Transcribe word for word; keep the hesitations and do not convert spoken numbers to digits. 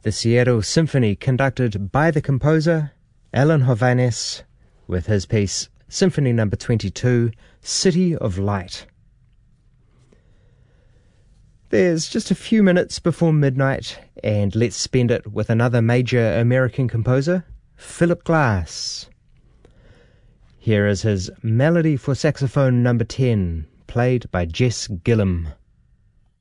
the Seattle Symphony conducted by the composer Alan Hovhaness with his piece Symphony Number twenty-two, City of Light. There's just a few minutes before midnight, and let's spend it with another major American composer, Philip Glass. Here is his Melody for Saxophone Number ten, played by Jess Gillum.